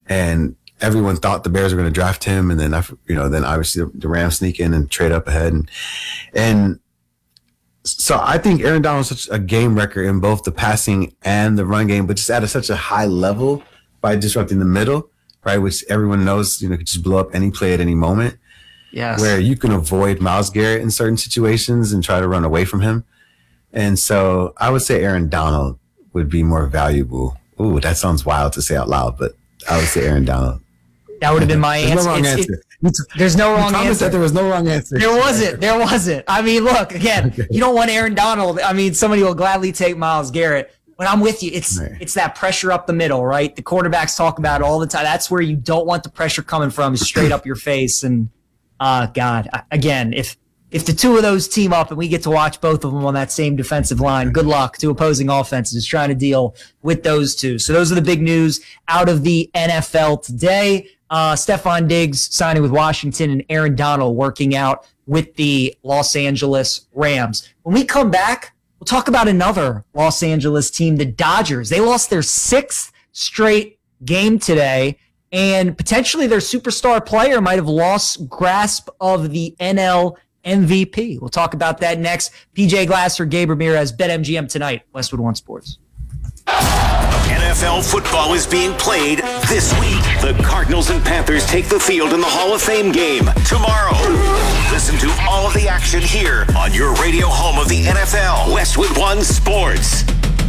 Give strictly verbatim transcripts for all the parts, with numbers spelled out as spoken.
and everyone thought the Bears were going to draft him. And then, you know, then obviously the Rams sneak in and trade up ahead. And, and so I think Aaron Donald is such a game wrecker in both the passing and the run game, but just at a, such a high level by disrupting the middle, right? Which everyone knows, you know, could just blow up any play at any moment. Yes. Where you can avoid Myles Garrett in certain situations and try to run away from him. And so I would say Aaron Donald would be more valuable. Ooh, that sounds wild to say out loud, but I would say Aaron Donald. That would have been my There's answer. No wrong It's, answer. it, there's no wrong Thomas answer. said there was no wrong answer. There wasn't. There wasn't. I mean, look, again, okay. You don't want Aaron Donald. I mean, somebody will gladly take Myles Garrett. But I'm with you. It's right. It's that pressure up the middle, right? The quarterbacks talk about it all the time. That's where you don't want the pressure coming from, straight up your face. And, uh, God, again, if if the two of those team up and we get to watch both of them on that same defensive line, good luck to opposing offenses trying to deal with those two. So those are the big news out of the N F L today. Uh, Stephon Diggs signing with Washington and Aaron Donald working out with the Los Angeles Rams. When we come back, we'll talk about another Los Angeles team, the Dodgers. They lost their sixth straight game today, and potentially their superstar player might have lost grasp of the N L M V P. We'll talk about that next. P J Glasser, Gabe Ramirez, BetMGM tonight, Westwood One Sports. N F L football is being played this week. The Cardinals and Panthers take the field in the Hall of Fame game tomorrow. Listen to all of the action here on your radio home of the N F L, Westwood One Sports.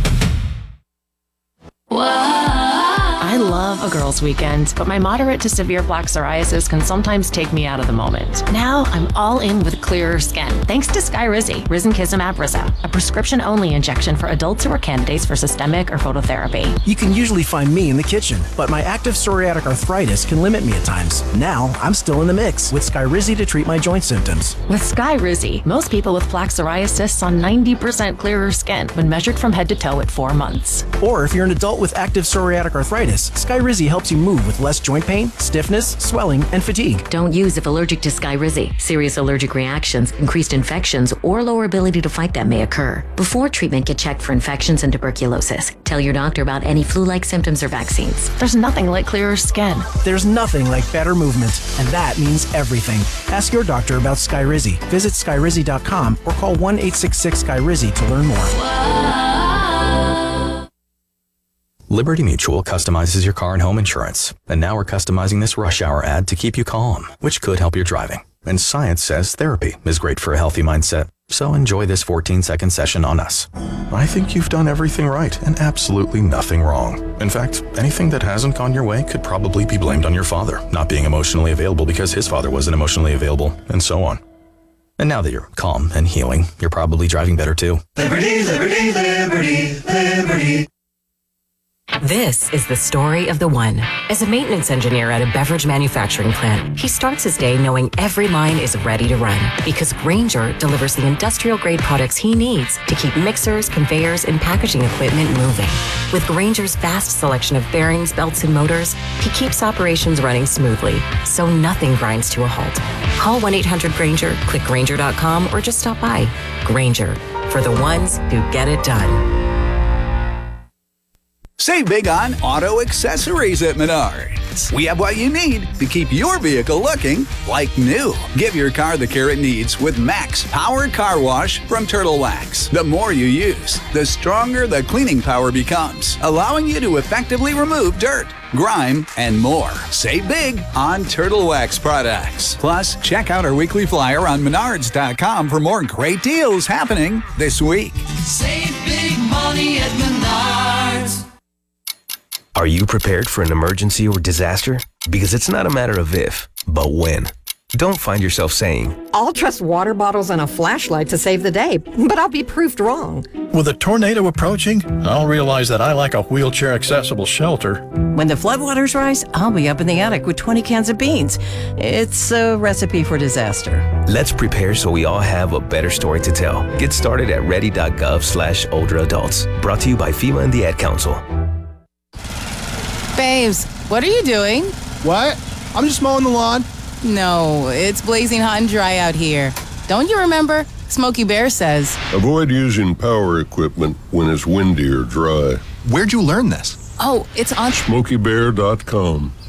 I love a girls' weekend, but my moderate to severe plaque psoriasis can sometimes take me out of the moment. Now I'm all in with clearer skin, thanks to Skyrizi, Risankizumab Rizzo, a prescription-only injection for adults who are candidates for systemic or phototherapy. You can usually find me in the kitchen, but my active psoriatic arthritis can limit me at times. Now I'm still in the mix with Skyrizi to treat my joint symptoms. With Skyrizi, most people with plaque psoriasis saw ninety percent clearer skin when measured from head to toe at four months. Or if you're an adult with active psoriatic arthritis, Skyrizi helps you move with less joint pain, stiffness, swelling, and fatigue. Don't use if allergic to Skyrizi. Serious allergic reactions, increased infections, or lower ability to fight them may occur. Before treatment, get checked for infections and tuberculosis. Tell your doctor about any flu-like symptoms or vaccines. There's nothing like clearer skin. There's nothing like better movement, and that means everything. Ask your doctor about Skyrizi. Visit Skyrizi dot com or call one eight six six Skyrizi to learn more. Whoa. Liberty Mutual customizes your car and home insurance. And now we're customizing this rush hour ad to keep you calm, which could help your driving. And science says therapy is great for a healthy mindset. So enjoy this fourteen second session on us. I think you've done everything right and absolutely nothing wrong. In fact, anything that hasn't gone your way could probably be blamed on your father, not being emotionally available because his father wasn't emotionally available, and so on. And now that you're calm and healing, you're probably driving better too. Liberty, liberty, liberty, liberty. This is the story of the one. As a maintenance engineer at a beverage manufacturing plant, he starts his day knowing every line is ready to run because Grainger delivers the industrial-grade products he needs to keep mixers, conveyors, and packaging equipment moving. With Grainger's vast selection of bearings, belts, and motors, he keeps operations running smoothly, so nothing grinds to a halt. Call one eight hundred Grainger, click Grainger dot com, or just stop by. Grainger, for the ones who get it done. Save big on auto accessories at Menards. We have what you need to keep your vehicle looking like new. Give your car the care it needs with Max Power Car Wash from Turtle Wax. The more you use, the stronger the cleaning power becomes, allowing you to effectively remove dirt, grime, and more. Save big on Turtle Wax products. Plus, check out our weekly flyer on Menards dot com for more great deals happening this week. Save big money at Menards. Are you prepared for an emergency or disaster? Because it's not a matter of if, but when. Don't find yourself saying, I'll trust water bottles and a flashlight to save the day, but I'll be proved wrong. With a tornado approaching, I'll realize that I lack a wheelchair-accessible shelter. When the floodwaters rise, I'll be up in the attic with twenty cans of beans. It's a recipe for disaster. Let's prepare so we all have a better story to tell. Get started at ready.gov slash older adults. Brought to you by FEMA and the Ad Council. Babes, what are you doing? What? I'm just mowing the lawn. No, it's blazing hot and dry out here. Don't you remember? Smokey Bear says, avoid using power equipment when it's windy or dry. Where'd you learn this? Oh, it's on Smokey Bear dot com.